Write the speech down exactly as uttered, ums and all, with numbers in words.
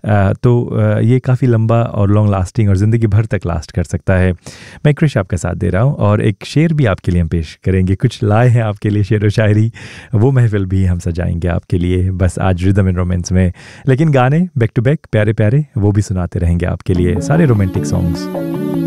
तो ये काफ़ी लंबा और लॉन्ग लास्टिंग और ज़िंदगी भर तक लास्ट कर सकता है। मैं क्रिश आपका साथ दे रहा हूँ और एक शेर भी आपके लिए हम पेश करेंगे, कुछ लाए हैं आपके लिए शेर व शायरी, वो महफिल भी हम सजाएंगे आपके लिए बस आज रिदम इन रोमांस में। लेकिन गाने बैक टू बैक प्यारे प्यारे वो भी सुनाते रहेंगे आपके लिए, सारे रोमांटिक सॉन्ग्स।